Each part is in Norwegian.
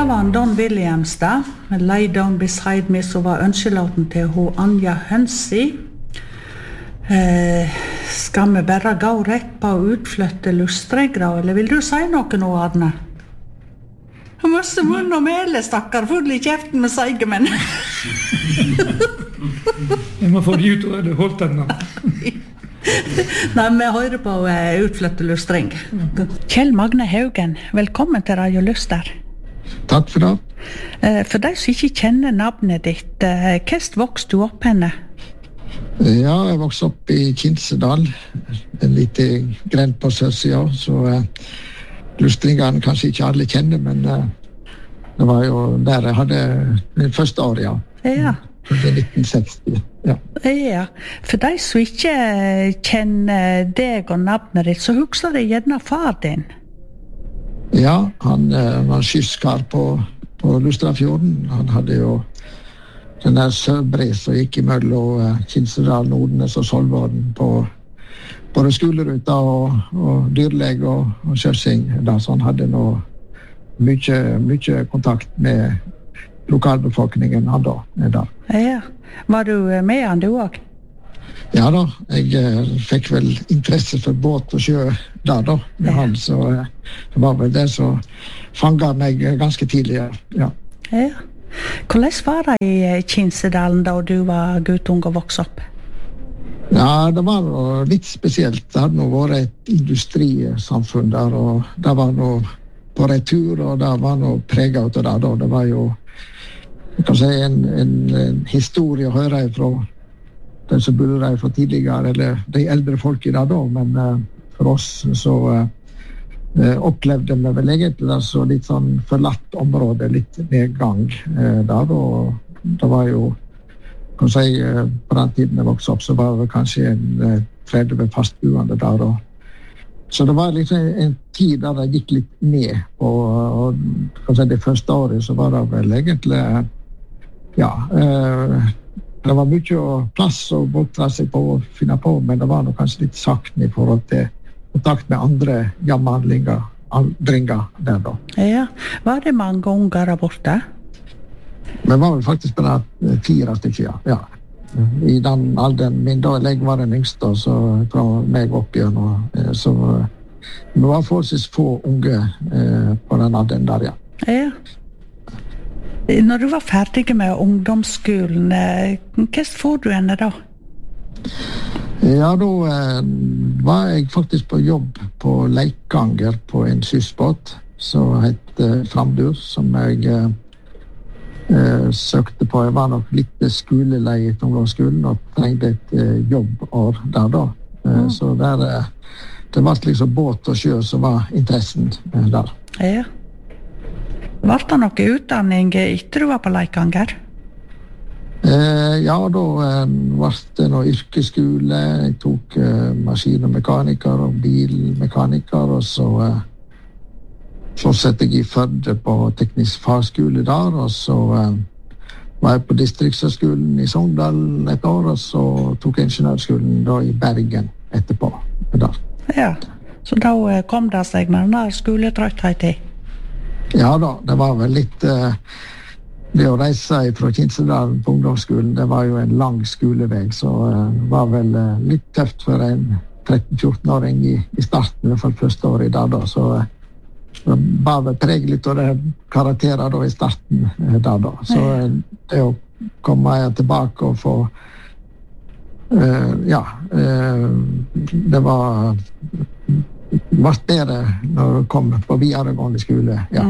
Det var en Don Williams da, med Lay Down Beside Me, som var ønskelåten til hun Anja Hønsi. Skal vi bare gå rett på å utflytte lustregra, eller vil du si noe nå, Arne? Masse munn og mele, stakkar, full i kjeften med seigemenn. Jeg må få det ut, og det holdt den da. Nei, vi hører på utflytte lustreng. Kjell Magne Haugen, velkommen til Radio Luster. Takk for det. For de som ikke kjenner navnet ditt, hvordan vokste du opp henne? Ja, jeg vokste opp i Kinsedal, en liten grend på sørsida, så lustringene kanskje ikke alle kjenner, men det var jo der jeg hadde min første år, ja. Ja. I 1960, ja. Ja, for de som ikke kjenner deg og navnet ditt, så husker de gjerne far din. Ja, han var skyskar på Lustrafjorden. Han hadde jo den der Sørbris som gikk imellom Kinsedal, Nordnes og Solvården på både skoleruta og dyrleg og kjørsing. Så han hadde nå mye kontakt med lokalbefolkningen han da. Ja, var du med han du også? Ja da, jeg fikk vel interesse for båt og sjø der da, med han, så det var vel det som fanget meg ganske tidlig, ja. Ja. Hvordan var det i Kinsedalen da du var guttung og vokste opp? Ja, det var litt spesielt. Det hadde nå vært et industrisamfunn der, og det var nå på retur, og det var nå preget av det da. Det var jo, jeg kan si, en historie å høre fra den som bodde der fra tidligere, eller de eldre folk i det da, men for oss så opplevde vi vel egentlig det så litt sånn forlatt område, litt nedgang der, og det var jo, kan si, på den tiden jeg vokste opp, så var det kanskje en 30 fastboende der, så det var liksom en tid der det gikk litt ned, og kan si, det første året så var det vel egentlig, ja, det var mye plass å bortre seg på og finne på, men det var nok kanskje litt sakten i forhold til kontakt med andre jammehandlinger der da. Ja, var det mange unger der borte? Vi var vel faktisk bare 4 stykker, ja. I den alderen min da, jeg var den yngste, så fra meg opp igjen, så vi var forholdsvis få unge på den alderen der, ja. Ja. Når du var ferdig med ungdomsskolen, hva får du henne da? Ja, da var jeg faktisk på jobb på Leikanger på en sysbåt som heter Framdur, som jeg søkte på. Jeg var nok litt skolelei etter ungdomsskolen og trengte et jobbår der da. Så det var liksom båt og sjø som var interessen der. Ja. Var det noe utdanning etter du var på Leikanger? Ja, da var det noe yrkesskole. Jeg tok maskin- og mekaniker og bilmekaniker, og så fortsatte jeg i Førde på teknisk fagskole der, og så var jeg på distriktshøgskolen i Sogndal et år, og så tok jeg ingeniørskolen da i Bergen etterpå. Der. Ja, så da kom det seg med denne skoletrøtthet i? Ja da, det var vel litt det å reise fra Kinsedalen på ungdomsskolen, det var jo en lang skolevei, så det var vel litt tøft for en 13-14-åring i starten, i hvert fall første året der da, så det var vel preget litt av det karakterer da i starten der da, så det å komme tilbake og få det var bedre når du kom på videregående skole, ja.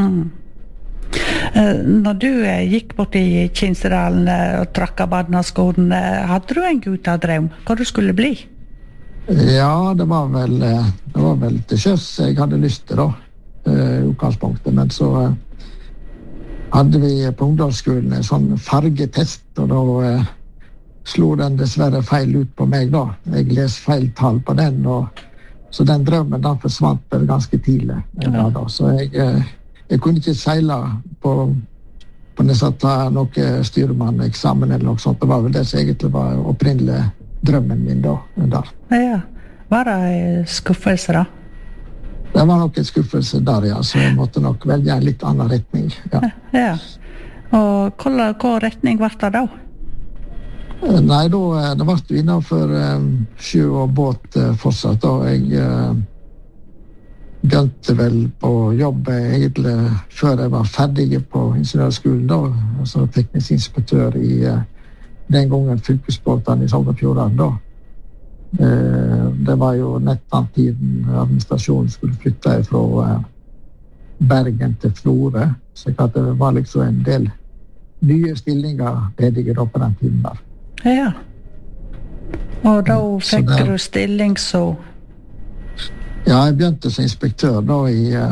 Når du gikk bort i Kinsedalen og trakk av barneskolen, hadde du en guttadrøm hva du skulle bli? Ja, det var vel til sjøs jeg hadde lyst til da, i utgangspunktet, men så hadde vi på ungdomsskolen en sånn fargetest, og da slo den dessverre feil ut på meg da. Jeg les feil tall på den, så den drømmen da forsvant vel ganske tidlig. Da. Så jeg kunne ikke seile på nesten ta noe styrmann-eksamen eller noe sånt. Det var vel det som egentlig var opprinnelig drømmen min da. Der. Ja, var det skuffelse da? Det var nok en skuffelse der, ja, så jeg måtte nok velge en litt annen retning. Ja. Ja. Og hva retning var det da? Nei, det ble jo innenfor sjø og båt fortsatt. Da. Jeg begynte vel på jobb egentlig før jeg var ferdig på ingeniørskolen, da, altså teknisk inspektør i den gangen fylkesbåten i Sogn og Fjordane. Da. Det var jo nesten tiden administrasjonen skulle flytte fra Bergen til Florø, så det var liksom en del nye stillinger ledige da på den tiden der. Ja. Og da fikk du stilling så? Ja, jeg begynte som inspektør da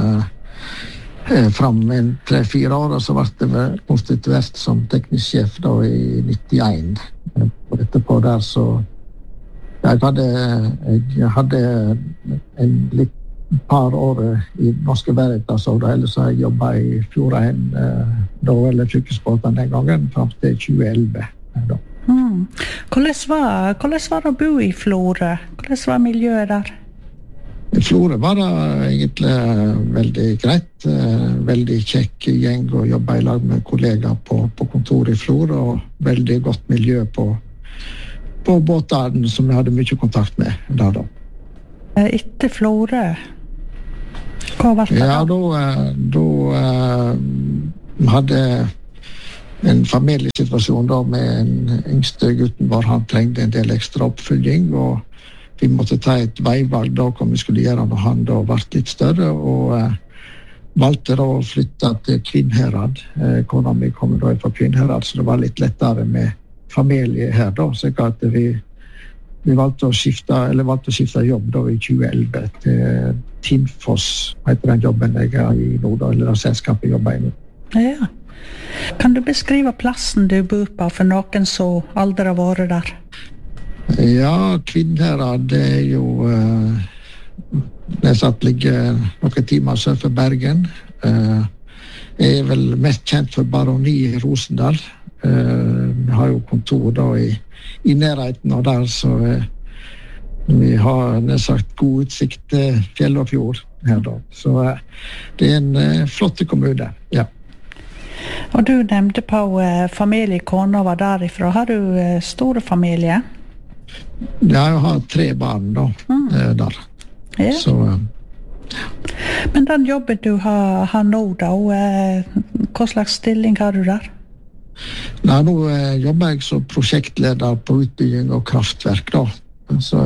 fram i 3-4 år, og så ble jeg konstituert som teknisk sjef da i 91. Og etterpå der så jeg hadde en litt par år i Norske Veritas, og da ellers har jeg jobbet i Fjordheim da, eller fylkesbåten den gangen, frem til 2011. Da. Hvordan var det å bo i Florø? Hvordan var miljøet der? I Florø var det egentlig veldig greit. Veldig kjekk gjeng å jobbe i lag med kollegaer på kontoret i Florø, og veldig godt miljø på båten som jeg hadde mye kontakt med der da. Etter Florø, hva var det da? Ja, da hadde en familiesituasjon da med en yngste gutten var, han trengte en del ekstra oppfølging, og vi måtte ta et veivalg da, hva vi skulle gjøre når han da ble litt større, og valgte da å flytte til Kvinnherad. Kona mi kom da fra Kvinnherad, så det var litt lettere med familie her da, så at vi valgte å skifte jobb da i 2011 til Tinfoss, heter den jobben jeg er i nå da, eller selskapet jobber i nå. Ja. Kan du beskrive plassen du bor på for noen som aldri har vært der? Ja, Kvinnherad, det er jo det ligger noen timer sør for Bergen. Jeg er vel mest kjent for Baroni i Rosendal. Vi har jo kontor da i nærheten av der, så vi har nedsagt god utsikt til fjell og fjord her da. Så det er en flott kommune, ja. Og du nevnte på familie, kona var derifra. Har du store familie? Ja, jeg har 3 barn da, der. Ja. Så, Men den jobben du har nå da, hva slags stilling har du der? Nei, nå jobber jeg som prosjektleder på utbygging og kraftverk da. Så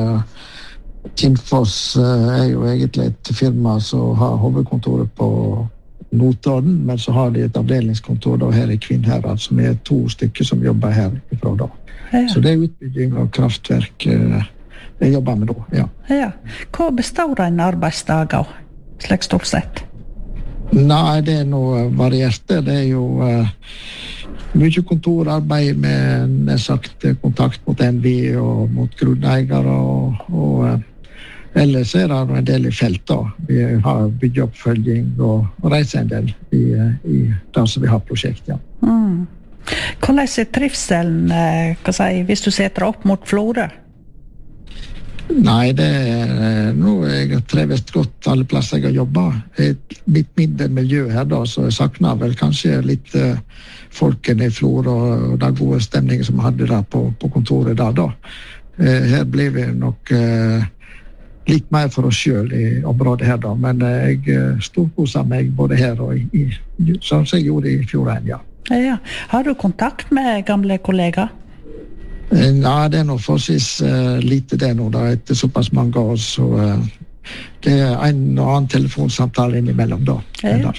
Tinfoss er jo egentlig et firma som har hovedkontoret på Notodden, men så har de et avdelingskontor da her i Kvinnherad, som er 2 stykker som jobber her ifra da. Ja. Så det er utbygging av kraftverk jeg jobber med da, ja. Ja. Hva består en arbeidsdag av, slik stort sett? Nei, det er noe varierte. Det er jo mye kontorarbeid med kontakt mot NV og mot grunneiere, og ellers er det en del i felt da. Vi har byggeoppfølging og reiser en del i det som vi har prosjekt, ja. Hvordan er trivselen, hvis du setter opp mot Florø? Nei, det er noe jeg har trives godt alle plasser jeg har jobbet. Et litt mindre miljø her da, så jeg savner vel kanskje litt folkene i Florø og den gode stemningen som vi hadde der på kontoret der da. Her blir vi nok litt mer for oss selv i området her da, men jeg storkoser meg både her og sånn som jeg gjorde i Fjordheim, ja. Ja. Har du kontakt med gamle kollegaer? Nei, det er noe forholdsvis lite det nå da, etter såpass mange år, så det er en og annen telefonsamtale innimellom da. Ja.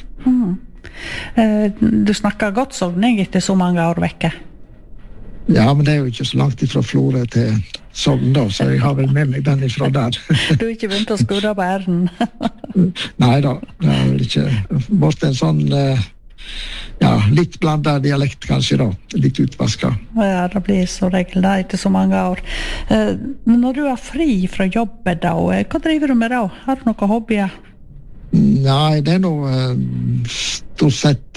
Du snakker godt sogning etter så mange år vekke? Ja, men det er jo ikke så langt ifra Florø til Sogn da, så jeg har vel med meg den ifra der. Du har ikke begynt å skudde på æren? Nei da, det er vel ikke vært en sånn litt blandet dialekt kanskje da, litt utvasket. Ja, det blir så regel da etter så mange år. Når du er fri fra jobbet da, hva driver du med da? Har du noen hobbyer? Nei, det er noe stort sett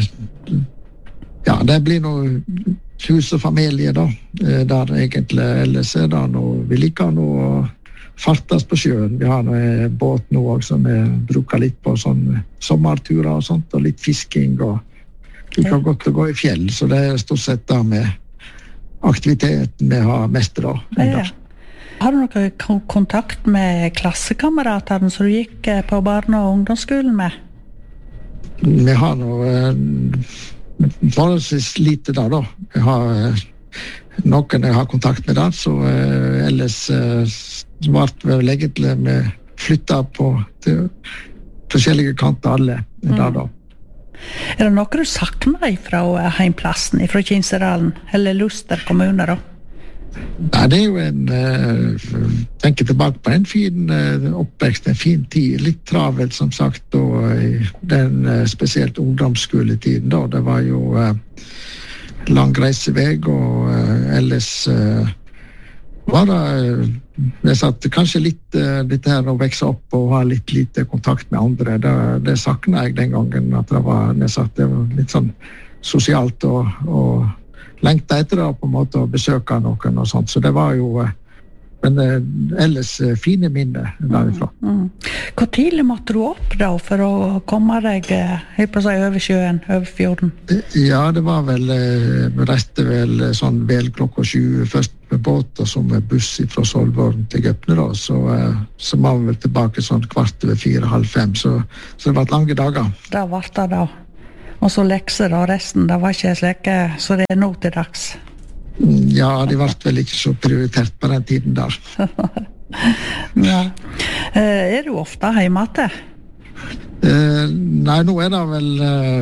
det blir noe hus og familie da, der egentlig ellers er det noe vi liker noe fartes på sjøen. Vi har en båt nå også, som vi bruker litt på sånn sommerturer og sånt, og litt fisking, og vi kan godt gå i fjell, så det stort sett da med aktiviteten vi har mest da. Ja. Har du noen kontakt med klassekameratene som du gikk på barne- og ungdomsskolen med? Vi har noe forholdsvis lite da. Jeg har noen jeg har kontakt med der, så ellers ble vel egentlig vi flyttet på til forskjellige kanter alle der da. Er det noe du savner fra heimplassen, fra Kinserdalen, eller Luster kommune da? Nei, det er jo tenker tilbake på en fin oppvekst, en fin tid, litt travelt som sagt, og den spesielt ungdomsskoletiden da, det var jo lang reiseveg, og ellers var det jeg satt kanskje litt her å vekse opp og ha litt lite kontakt med andre. Det savnet jeg den gangen, at det var litt sånn sosialt og lengta etter det på en måte å besøke noen og sånt. Så det var jo men ellers fine minner derifra. Hvor tidlig måtte du opp da for å komme deg over sjøen, over fjorden? Ja, det var vel reiste vel sånn vel klokka 7 først med båt og så med buss fra Solvorn til Gøpne da, så var vi vel tilbake sånn 4:15, halv 5, så det var lange dager. Det var det da. Og så lekser da, resten, det var ikke slik så det nå til dags. Ja, de ble vel ikke så prioritert på den tiden der. Ja. Er du ofte hjemme til? Nei, nå er det vel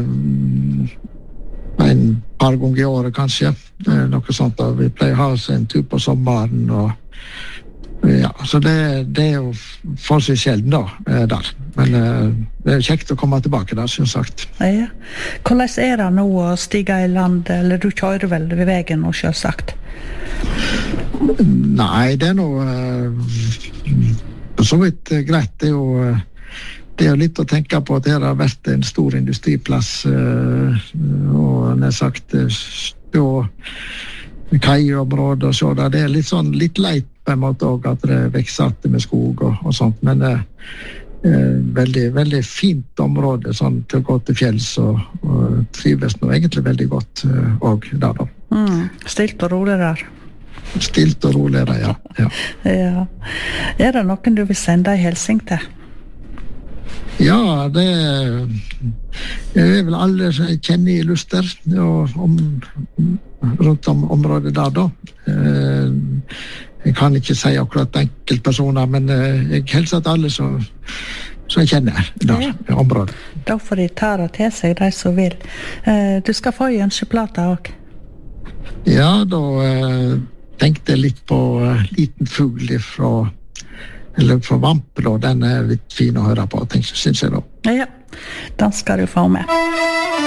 en par ganger i året kanskje. Noe sånt da. Vi pleier å ha oss en tur på sommeren, og ja, så det er jo forholdsvis sjelden da, der. Men det er jo kjekt å komme tilbake der, som sagt. Ja. Hvordan er det nå å stige i land, eller du kjører vel ved veien nå, selvsagt? Nei, det er noe så vidt greit. Det er jo litt å tenke på at det har vært en stor industriplass, og nær sagt kaiområdet og så der. Det er litt sånn litt leit på en måte også, at det vekser att med skog og sånt, men veldig, veldig fint område sånn, til å gå til fjells, og trives nå egentlig veldig godt også der da. Stilt og rolig der? Stilt og rolig der, ja. Ja. Er det noen du vil sende en hilsing til? Ja, det er vel alle som jeg kjenner i Luster, og rundt om området der da. Jeg kan ikke si akkurat enkeltpersoner, men jeg hilser til alle som jeg kjenner der, i området. Da får de ta det til seg, de som vil. Du skal få en ønskeplate også. Ja, da tenkte jeg litt på Liten fugl fra Vampe, da. Den er litt fin å høre på, synes jeg da. Ja, den skal du få med.